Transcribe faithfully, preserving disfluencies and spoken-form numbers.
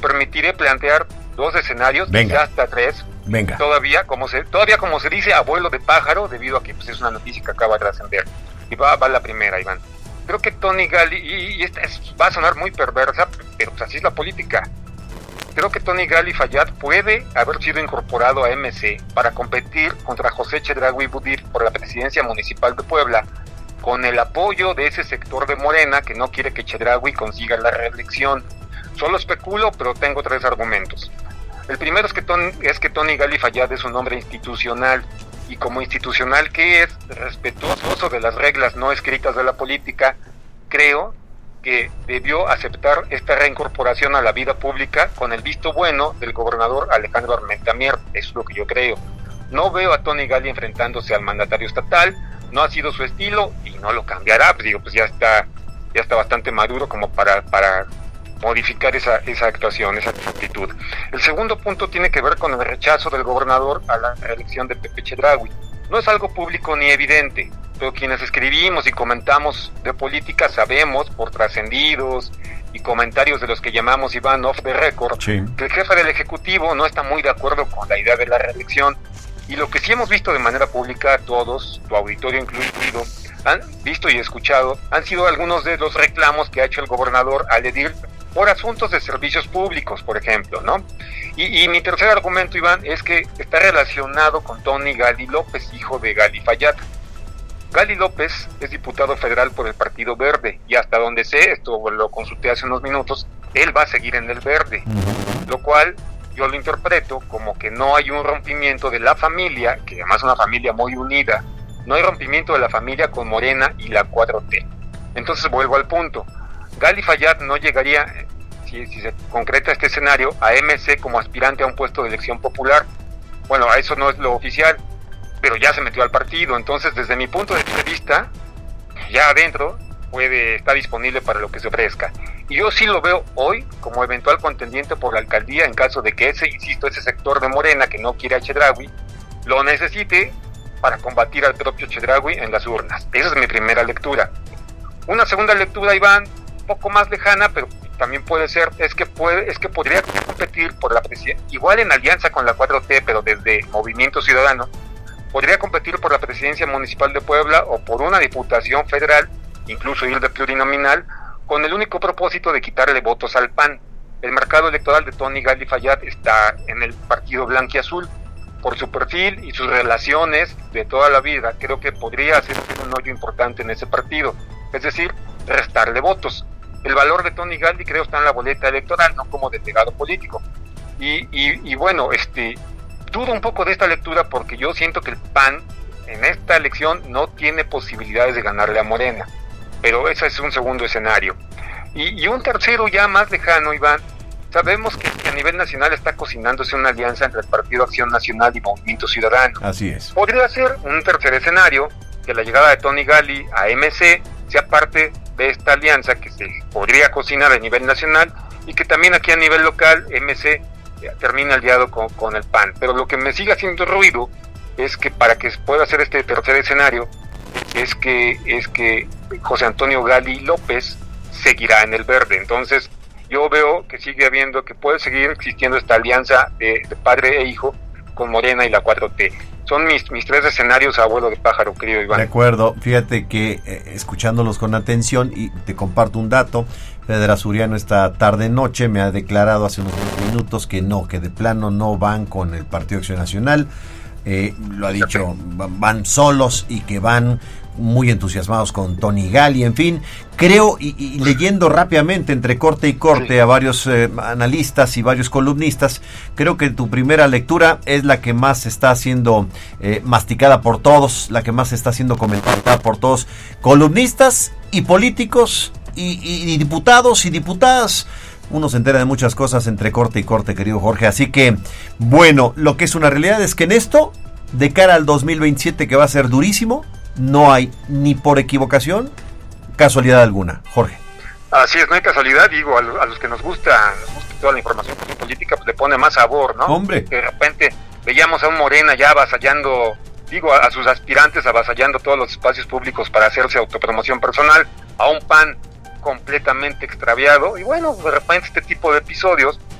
permitiré plantear dos escenarios, Venga. ya hasta tres. Venga. Todavía, como se, todavía como se dice, abuelo de pájaro, debido a que pues, es una noticia que acaba de trascender. Y va, va la primera, Iván. Creo que Tony Gali, y, y esta es, va a sonar muy perversa, pero pues, así es la política. Creo que Tony Gali Fayad puede haber sido incorporado a M C para competir contra José Chedraui Budil por la presidencia municipal de Puebla, con el apoyo de ese sector de Morena que no quiere que Chedraui consiga la reelección. Solo especulo, pero tengo tres argumentos. El primero es que Tony, es que Tony Gali Fayad es un hombre institucional, y como institucional que es, respetuoso de las reglas no escritas de la política, creo que debió aceptar esta reincorporación a la vida pública con el visto bueno del gobernador Alejandro Armenta Mier. Eso es lo que yo creo. No veo a Tony Gali enfrentándose al mandatario estatal, no ha sido su estilo y no lo cambiará, pues digo, pues ya está, ya está bastante maduro como para, para modificar esa, esa actuación, esa actitud. El segundo punto tiene que ver con el rechazo del gobernador a la reelección de Pepe Chedraui. No es algo público ni evidente, pero quienes escribimos y comentamos de política sabemos, por trascendidos y comentarios de los que llamamos Iván off the record, sí, que el jefe del Ejecutivo no está muy de acuerdo con la idea de la reelección. Y lo que sí hemos visto de manera pública, todos, tu auditorio incluido, han visto y escuchado, han sido algunos de los reclamos que ha hecho el gobernador al edil por asuntos de servicios públicos, por ejemplo, ¿no? Y, y mi tercer argumento, Iván, es que está relacionado con Tony Gali López, hijo de Gali Fayad. Gali López es diputado federal por el Partido Verde, y hasta donde sé, esto lo consulté hace unos minutos, él va a seguir en el Verde, lo cual yo lo interpreto como que no hay un rompimiento de la familia, que además es una familia muy unida, no hay rompimiento de la familia con Morena y la cuatro T. Entonces vuelvo al punto. Gali Fayad no llegaría, si, si se concreta este escenario, a M C como aspirante a un puesto de elección popular. Bueno, a eso no es lo oficial, pero ya se metió al partido. Entonces, desde mi punto de vista, ya adentro puede estar disponible para lo que se ofrezca. Y yo sí lo veo hoy como eventual contendiente por la alcaldía en caso de que ese, insisto, ese sector de Morena que no quiere a Chedraui lo necesite para combatir al propio Chedraui en las urnas. Esa es mi primera lectura. Una segunda lectura, Iván, un poco más lejana, pero también puede ser, es que puede, es que podría competir por la presidencia, igual en alianza con la cuatro T, pero desde Movimiento Ciudadano, podría competir por la presidencia municipal de Puebla o por una diputación federal, incluso ir de plurinominal, con el único propósito de quitarle votos al P A N. El mercado electoral de Tony Gali Fayad está en el partido blanquiazul. Por su perfil y sus relaciones de toda la vida, creo que podría hacer un hoyo importante en ese partido, es decir, restarle votos. El valor de Tony Gali creo está en la boleta electoral, no como delegado político. Y, y, y bueno, este dudo un poco de esta lectura porque yo siento que el P A N en esta elección no tiene posibilidades de ganarle a Morena, pero ese es un segundo escenario. Y, y un tercero ya más lejano, Iván, sabemos que, que a nivel nacional está cocinándose una alianza entre el Partido Acción Nacional y Movimiento Ciudadano. Así es. Podría ser un tercer escenario, que la llegada de Tony Gali a M C sea parte de esta alianza que se podría cocinar a nivel nacional y que también aquí a nivel local M C termine aliado con, con el P A N. Pero lo que me sigue haciendo ruido es que para que pueda hacer este tercer escenario es que, es que José Antonio Gali López seguirá en el Verde. Entonces yo veo que sigue habiendo, que puede seguir existiendo esta alianza de, de padre e hijo con Morena y la cuatro T. Son mis, mis tres escenarios, abuelo de pájaro, querido Iván. De acuerdo, fíjate que eh, escuchándolos con atención, y te comparto un dato, Feder Azuriano esta tarde-noche me ha declarado hace unos minutos que no, que de plano no van con el Partido Acción Nacional, eh, lo ha dicho, van solos y que van muy entusiasmados con Tony Gali, en fin, creo, y, y leyendo rápidamente entre corte y corte a varios eh, analistas y varios columnistas, creo que tu primera lectura es la que más está siendo eh, masticada por todos, la que más está siendo comentada por todos, columnistas y políticos y, y, y diputados y diputadas. Uno se entera de muchas cosas entre corte y corte, querido Jorge, así que, bueno, lo que es una realidad es que en esto, de cara al dos mil veintisiete, que va a ser durísimo, no hay ni por equivocación casualidad alguna, Jorge. Así es, no hay casualidad, digo, a, lo, a los que nos gusta, nos gusta toda la información política, pues le pone más sabor, ¿no? Hombre. Que de repente veíamos a un Morena ya avasallando, digo, a, a sus aspirantes avasallando todos los espacios públicos para hacerse autopromoción personal, a un P A N completamente extraviado, y bueno, de repente este tipo de episodios